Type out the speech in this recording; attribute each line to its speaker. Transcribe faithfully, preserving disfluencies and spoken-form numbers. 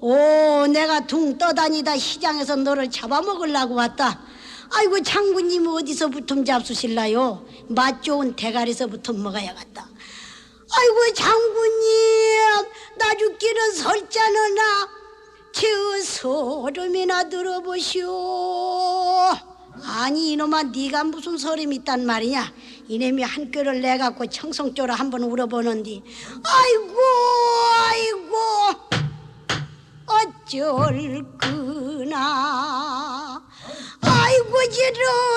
Speaker 1: 오, 내가 둥 떠다니다 시장에서 너를 잡아먹으려고 왔다. 아이고, 장군님 어디서 부텀 잡수실라요? 맛 좋은 대가리에서 부텀 먹어야겠다. 아이고, 장군님, 나 죽기는 설자느나 저 소름이나 들어보시오. 아니, 이놈아, 네가 무슨 소름이 있단 말이냐? 이놈이 한 꾀를 내갖고 청성조로 한번 울어보는디, 아이고 아이고 어쩔 그나, 아이고 지루